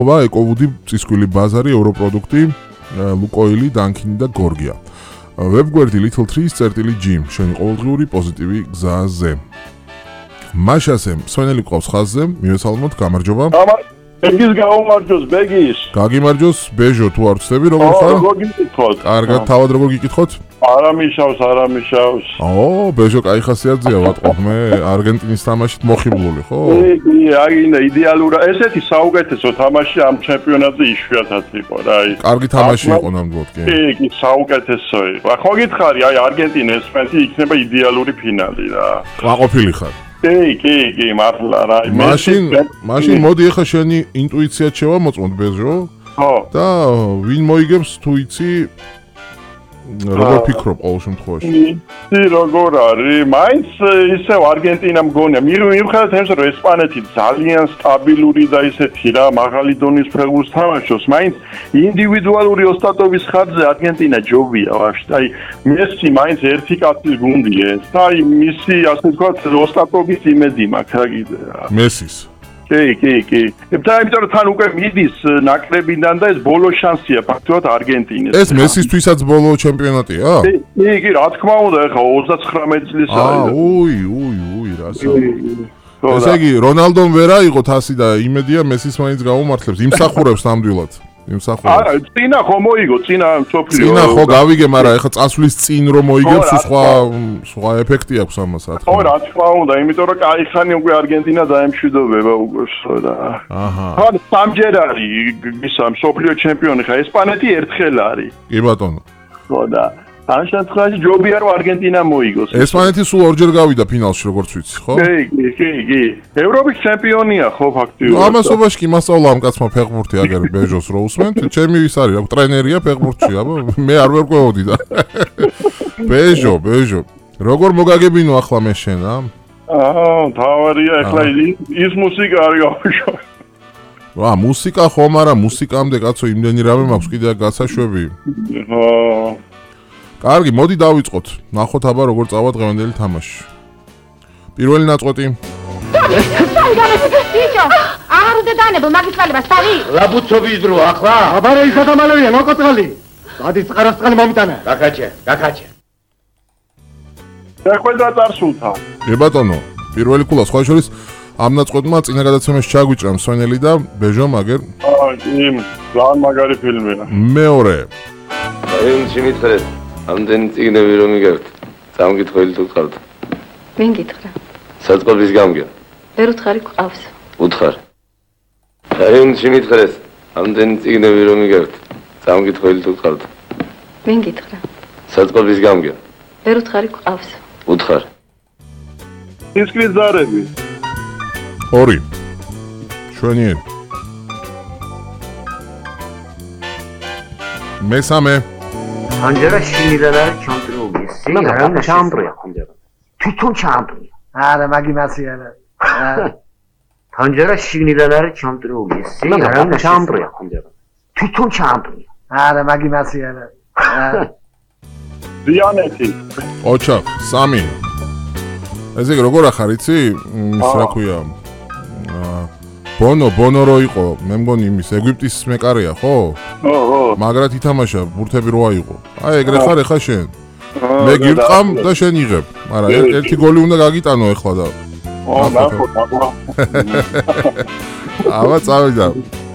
ეკოვუდი წისქვილი ბაზარი, ევროპროდუქტი, ლუკოილი, დანქინი და გორგია. ვებგვერდი Little Trees წერტილი Gym, შენი ყოველდღიური პოზიტივი გზაზე. მაშასე, სვენელი ყავს ხაზზე, მივესალმოთ, გამარჯობა. ბეგის გაუმარჯოს, ბეგის. გაგიმარჯოს, ბეჟო, თუ არ ვწდები, როგორ ხარ? როგორ გიკითხოთ? კარგად, თავად როგორ გიკითხოთ? არა მიშავს. ბეჟო, კაი ხასიათზეა, ვატყობ მე, არგენტინის თამაშით მოხიბლული, ხო? აგინდა იდეალურა. ესეთი საუკეთესო თამაში ამ ჩემპიონატზე იშვიათად იყო რა. კარგი თამაში იყო ნამდვილად, კი. კი, საუკეთესო იყო. ხო გითხარი, არგენტინა ესპანეთი იქნება იდეალური ფინალი რა. ყვაყოფილი ხარ. კი, მართლა რა. მაშინ მოდი ახლა შენი ინტუიციად შევამოწმოთ ბეჟო. ხო. და ვინ მოიგებს თუ იცი როგორ ფიქრობ ყოველ შემთხვევაში? როგორ არის? მაინც ისევ არგენტინა მგონია. მიუხედავად იმისა, რომ ესპანეთი ძალიან სტაბილური და ისეთი რა, მაღალი დონის ფეხბურთს თამაშობს, მაინც ინდივიდუალური ოსტატობის ხარჯზე არგენტინა ჯობია ვაფშე. აი, მესი მაინც ერთი კაცის გუნდია ეს. და აი, მისი ასე ვთქვათ, ოსტატობის იმედი მაქვს რა კიდე რა. მესის. კი. იმიტომ რომ თან უკვე მიდის ნაკრებიდან და ეს ბოლო შანსია ფაქტობრივად არგენტინეს. ეს მესისთვისაც ბოლო ჩემპიონატია? კი, რა თქმა უნდა, ეხლა 39 წლის არის. უი, რასა. ესე იგი, რონალდომ ვერ აიღო თასი და იმედია მესის მაინც გაუმართლებს, იმსახურებს ნამდვილად. არა, წინა ხო მოიგო, წინა მსოფლიო. წინა ხო გავიგე, მაგრამ ეხლა წასვლის წინ რომ მოიგებს, სხვა ეფექტი აქვს ამას, რა თქმა უნდა. ხო, რა თქმა უნდა, იმიტომ რომ კაი ხანი უკვე არგენტინა დაემშვიდობება უკვე და. აჰა. ხო, სამჯერ არის ისა მსოფლიო ჩემპიონი, ხა ესპანეთი ერთხელ არის. კი ბატონო. ხო და ამ შემთხვევაში ჯობია რომ არგენტინა მოიგოს. ესპანეთი სულ ორჯერ გავიდა ფინალში, როგორც ვიცი, ხო? კი. ევროპის ჩემპიონია ხო ფაქტიურად. ამასობაში კი მასწავლა ამ კაცმა ფეხბურთი აგერ ბეჟოს რო usment, ჩემი ის არის, რა ტრენერია ფეხბურთში, აბა მე არ ვერ ყვეოდი და. ბეჟო. როგორ მოგაგებინო ახლა მე შენ, ა? თავარია ახლა ის მუსიკა არის გავუშვა. მუსიკა ხო, მაგრამ მუსიკამდე კაცო იმდენი რამე მაქვს კიდე გასაშვები. ხო. კარგი, მოდი დავიწყოთ. ნახოთ აბა როგორ წავა დღევანდელი თამაში. პირველი ნაწყვეტი. ბიჭო, აღარ უდანებო მაგის წყალებას თავი. ლაბუცობის დრო ახლა? აბარე ისა დამალევია, მოკოწყალი. გადის წყარასწყალი მომიტანა. გაკაჩე. დახვედა წარსულთა. ბატონო, პირველი ქულა სხვა შორის ამ ნაწყვეტმა წინა გადაცემაში ჩაგვიჭრა მსვენელი და ბეჟო მაგერ. იმ ძალიან მაგარი ფილმია. მეორე. აიუნში მითხრეთ, ამდენი წიგნები რომ იგებთ, სამკითხველი თუ გყავთ. ვინ გითხრა? საწყობის გამგე. ვერ უთხარი გყავს. უთხარ. აიუნში მითხრეთ, ამდენი წიგნები რომ იგებთ, სამკითხველი თუ გყავთ. ვინ გითხრა? საწყობის გამგე. ვერ უთხარი გყავს. უთხარ. ისკრის ზარები. 2. შვენიერი. მესამე. ხანჯარა შინიდან არის ჩამტრული. რა ჩამტრია ხანჯარა? თვითონ ჩამტრია. არა, მაგიმასი არა. ხანჯარა შინიდან არის ჩამტრული. რა ჩამტრია ხანჯარა? თვითონ ჩამტრია. არა, მაგიმასი არა. დიანეთი. ოჩახ, 3. ესე იგი როგორ ახარ იცი? ის რა ქვია? ბონო რო იყო, მე მგონი იმის ეგვიპტის მეკარეა, ხო? ხო. მაგრად ითამაშა, ბურთები რო აიღო. აი ეგრე ხარ ახლა შენ. მე გირყამ და შენ იღებ. მაგრამ ერთი გოლი უნდა გაგიტანო ახლა და. ნახო. აბა წავიდა.